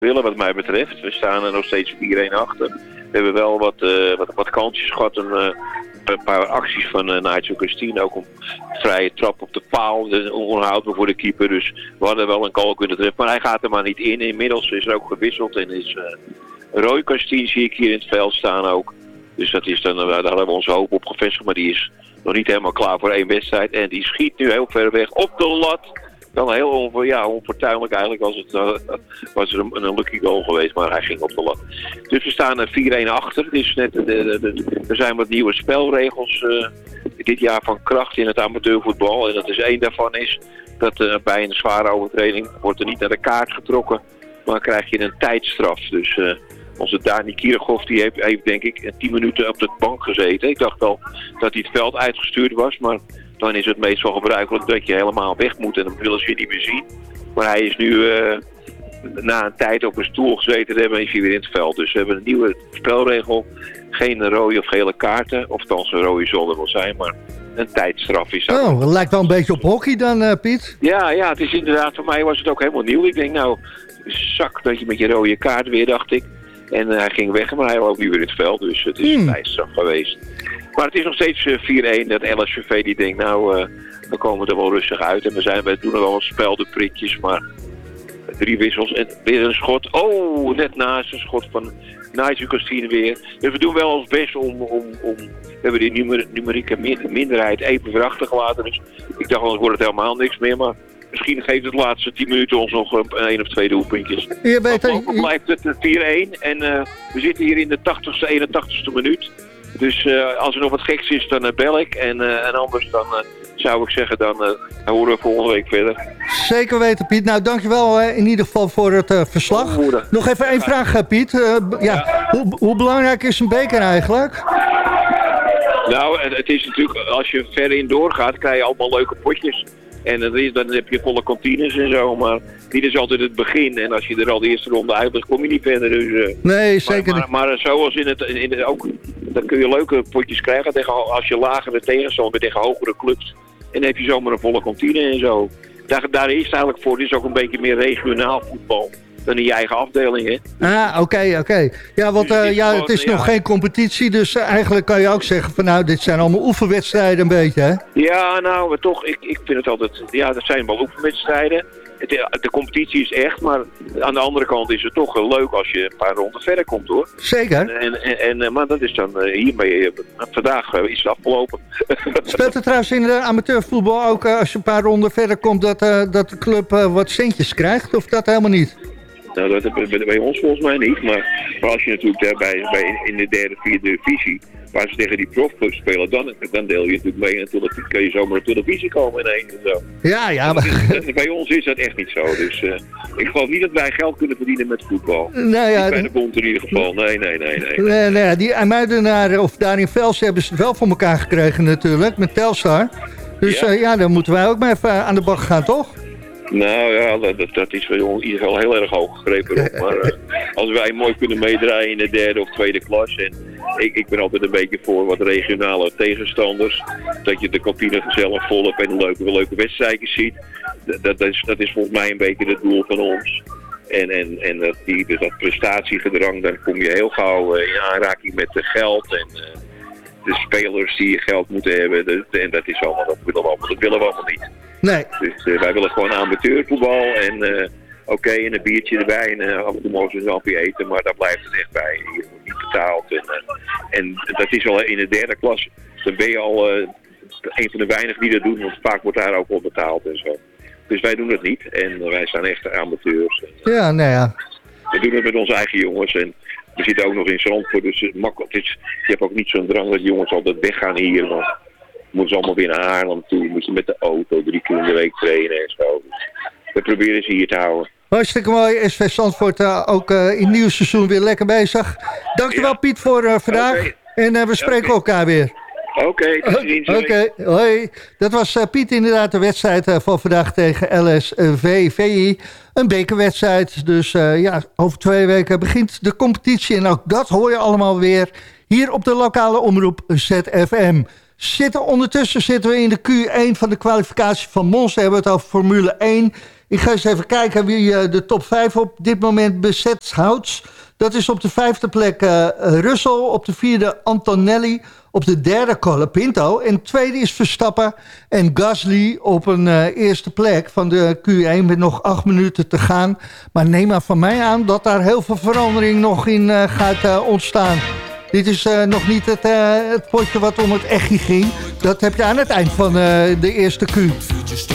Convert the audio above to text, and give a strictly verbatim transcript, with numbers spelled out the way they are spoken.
willen wat mij betreft. We staan er nog steeds vier-een achter. We hebben wel wat, uh, wat, wat kansjes gehad. Een, uh, een paar acties van uh, Nigel Christine. Ook een vrije trap op de paal. Onhoudbaar voor de keeper. Dus we hadden wel een goal kunnen treffen. Maar hij gaat er maar niet in. Inmiddels is er ook gewisseld. En is uh, Roy Christine zie ik hier in het veld staan ook. Dus dat is dan, uh, daar hebben we onze hoop op gevestigd. Maar die is nog niet helemaal klaar voor één wedstrijd. En die schiet nu heel ver weg op de lat. Dan heel onver, ja, onfortuinlijk eigenlijk was het, uh, was er een, een lucky goal geweest, maar hij ging op de lat. Dus we staan er vier-een achter. Dus net, de, de, de, er zijn wat nieuwe spelregels uh, dit jaar van kracht in het amateurvoetbal. En dat is één daarvan is dat uh, bij een zware overtreding wordt er niet naar de kaart getrokken, maar krijg je een tijdstraf. Dus uh, onze Dani Kirchhoff die heeft, heeft denk ik tien minuten op de bank gezeten. Ik dacht wel dat hij het veld uitgestuurd was, maar dan is het meestal gebruikelijk dat je helemaal weg moet en dan willen ze je niet meer zien. Maar hij is nu uh, na een tijd op een stoel gezeten te hebben, is hij weer in het veld. Dus we hebben een nieuwe spelregel. Geen rode of gele kaarten. Of althans een rode zal er wel zijn, maar een tijdstraf is dat. Oh, dat lijkt wel een beetje op hockey dan, uh, Piet. Ja, ja, het is inderdaad, voor mij was het ook helemaal nieuw. Ik denk nou, zak dat je met je rode kaart weer, dacht ik. En uh, hij ging weg, maar hij loopt nu weer in het veld. Dus het is hmm. een tijdstraf geweest. Maar het is nog steeds uh, vier-een. Dat L S V V die denkt, nou, uh, we komen er wel rustig uit. En we, zijn, we doen er wel wat speldenpritjes, maar drie wissels en weer een schot. Oh, net naast een schot van Nigel Christine weer. Dus we doen wel ons best om, om, om we hebben die numer, numerieke minderheid even verachter gelaten. Dus ik dacht, anders wordt het helemaal niks meer, maar misschien geeft het de laatste tien minuten ons nog een, een of twee doelpuntjes. Je weet, dan blijft het vier-een en uh, we zitten hier in de tachtigste, eenentachtigste minuut. Dus uh, als er nog wat geks is, dan uh, bel ik. En, uh, en anders dan uh, zou ik zeggen, dan uh, horen we volgende week verder. Zeker weten, Piet. Nou, dankjewel uh, in ieder geval voor het uh, verslag. Oh, nog even één vraag, uh, Piet. Uh, b- ja, ja. Hoe, hoe belangrijk is een beker eigenlijk? Nou, het, het is natuurlijk, als je verder in doorgaat, krijg je allemaal leuke potjes. En dan, dan heb je volle kantines en zo, maar dit is altijd het begin. En als je er al de eerste ronde uit ligt, kom je niet verder. Dus, uh, nee, zeker maar, maar, maar zoals in het, in het ook, dan kun je leuke potjes krijgen tegen, als je lagere tegenstander tegen hogere clubs. En dan heb je zomaar een volle kantine en zo. Daar, daar is het eigenlijk voor, dit is ook een beetje meer regionaal voetbal dan in je eigen afdeling, hè. Ah, oké, okay, oké. Okay. Ja, want uh, ja, het is nog ja. geen competitie, dus uh, eigenlijk kan je ook zeggen van nou, dit zijn allemaal oefenwedstrijden een beetje, hè? Ja, nou, maar toch, ik, ik vind het altijd, ja, dat zijn wel oefenwedstrijden. Het, de competitie is echt, maar aan de andere kant is het toch leuk als je een paar ronden verder komt, hoor. Zeker. En, en, en, maar dat is dan uh, hiermee, uh, vandaag uh, is het afgelopen. Speelt het trouwens in de amateurvoetbal ook uh, als je een paar ronden verder komt dat, uh, dat de club uh, wat centjes krijgt, of dat helemaal niet? Nou, dat hebben bij ons volgens mij niet, maar, maar als je natuurlijk daarbij bij, in de derde, vierde divisie, waar ze tegen die profclubs spelen, dan, dan deel je natuurlijk mee en dan kun je zomaar op televisie komen in één en zo. Ja, ja. Maar... Dat is, bij ons is dat echt niet zo, dus uh, ik geloof niet dat wij geld kunnen verdienen met voetbal. Nou ja, niet bij de bond in ieder geval, nee, nee, nee. nee. nee, nee die IJmuidenaren, of daar in Velsen hebben ze het wel voor elkaar gekregen natuurlijk, met Telstar. Dus ja, uh, ja dan moeten wij ook maar even aan de bak gaan, toch? Nou ja, dat, dat is in ieder geval heel erg hoog gegrepen op. Maar uh, als wij mooi kunnen meedraaien in de derde of tweede klas. En ik, ik ben altijd een beetje voor wat regionale tegenstanders. Dat je de kantine gezellig vol hebt en leuke, leuke wedstrijdjes ziet. Dat, dat, is, dat is volgens mij een beetje het doel van ons. En, en, en dat, die, dus dat prestatiegedrang, dan kom je heel gauw uh, in aanraking met uh, geld. En uh, de spelers die geld moeten hebben. De, en dat is allemaal, dat willen we allemaal, dat willen we allemaal niet. Nee. Dus uh, wij willen gewoon amateurvoetbal en uh, oké, okay, en een biertje erbij en uh, af en toe mogen ze een zampje eten, maar daar blijft het echt bij. Je wordt niet betaald. En, uh, en dat is al in de derde klas, dan ben je al uh, een van de weinigen die dat doen, want vaak wordt daar ook wel betaald en zo. Dus wij doen het niet en uh, wij zijn echt amateurs. En, uh, ja, nou ja. We doen het met onze eigen jongens en we zitten ook nog in Zandvoort, dus het makkelijk. Het is, je hebt ook niet zo'n drang dat jongens altijd weggaan hier, want moeten ze allemaal weer naar Haarlem toe. Moet je met de auto drie keer in de week trainen en zo. We proberen ze hier te houden. Hartstikke mooi. S V Zandvoort uh, ook uh, in het nieuwe seizoen weer lekker bezig. Dankjewel ja. Piet voor uh, vandaag. Okay. En uh, we spreken okay. elkaar weer. Oké, okay, tot ziens. Oké, okay. Hoi. Dat was uh, Piet inderdaad de wedstrijd uh, van vandaag tegen L S V V I. Een bekerwedstrijd. Dus uh, ja, over twee weken begint de competitie. En ook dat hoor je allemaal weer hier op de lokale omroep Z F M. Zitten, ondertussen zitten we in de Q één van de kwalificatie van Monza. Hebben we het over Formule één. Ik ga eens even kijken wie uh, de top vijf op dit moment bezet houdt. Dat is op de vijfde plek uh, Russell, op de vierde Antonelli, op de derde Colapinto. En tweede is Verstappen en Gasly op een uh, eerste plek van de Q één met nog acht minuten te gaan. Maar neem maar van mij aan dat daar heel veel verandering nog in uh, gaat uh, ontstaan. Dit is uh, nog niet het, uh, het potje wat om het echtje ging. Dat heb je aan het eind van uh, de eerste Q.